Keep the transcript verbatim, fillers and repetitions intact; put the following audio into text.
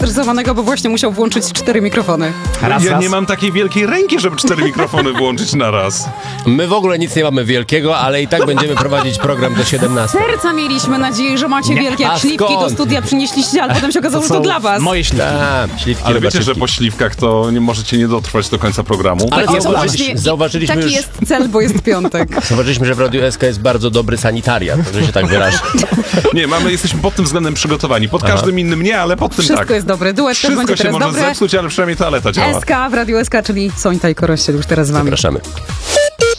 zestresowanego, bo właśnie musiał włączyć cztery mikrofony. Raz, ja raz. nie mam takiej wielkiej ręki, żeby cztery mikrofony włączyć na raz. My w ogóle nic nie mamy wielkiego, ale i tak będziemy prowadzić program do siedemnastej. Serca mieliśmy nadzieję, że macie Nie, wielkie, a jak śliwki skąd? do studia przynieśliście, ale potem się okazało, że to są dla was. Moje śliwki. Ta, śliwki Ale wiecie, że robaczywki. po śliwkach to nie możecie nie dotrwać do końca programu. Ale O, to zauważyliśmy, właśnie- zauważyliśmy Taki już... jest cel, bo jest piątek. Zauważyliśmy, że w Radiu S K jest bardzo dobry sanitariat, że się tak wyrażę. Nie, mamy, jesteśmy pod tym względem przygotowani. Pod każdym innym nie, ale pod tym Wszystko tak. jest dobre. Duet też Wszystko będzie się teraz może dobre. zepsuć, ale przynajmniej toaleta działa. S K w Radiu S K, czyli Sońta i Korościel już teraz z wami. Zapraszamy.